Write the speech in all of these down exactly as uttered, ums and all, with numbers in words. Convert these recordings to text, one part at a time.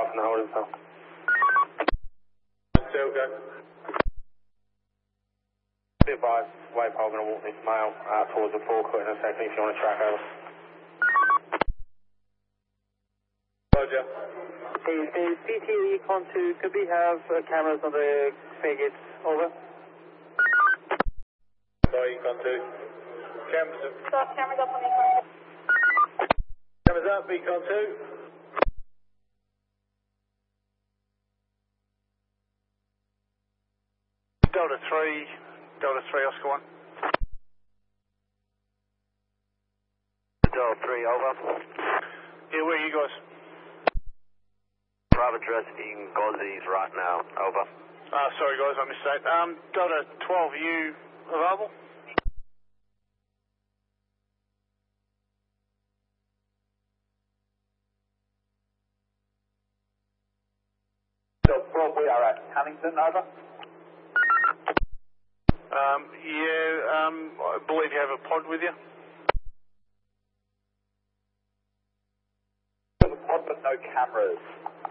from the holding cell. Still go. Be advised, wave hole going to walk this male uh, towards the forecourt in a second if you want to track over. Roger. Hey, hey, P T A Econ two, could we have uh, cameras on the frigates? Over. Sorry, Econ two. Cameras up. Stop cameras up on Econ. Cameras up, Econ two. Delta three, Delta three, Oscar one. Delta three, over. Yeah, where are you guys? Private address in Gozzies right now, over. Uh, sorry guys, I missed that. Um, Delta twelve, are you available? Delta twelve, we are at Huntington, over. Um, yeah, um, I believe you have a pod with you. Pod but no cameras.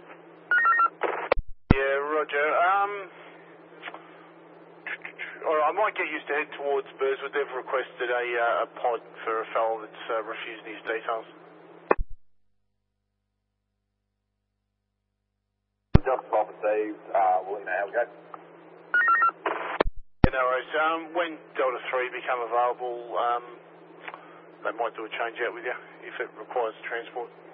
Yeah, roger. Um, alright, I might get used to head towards Burswood. They've requested a, uh, a pod for a fellow that's uh, refused his details. Delta twelve received, uh, we'll let you know how we go. Yeah, no worries. Um, when Delta three become available, um, they might do a change out with you if it requires transport.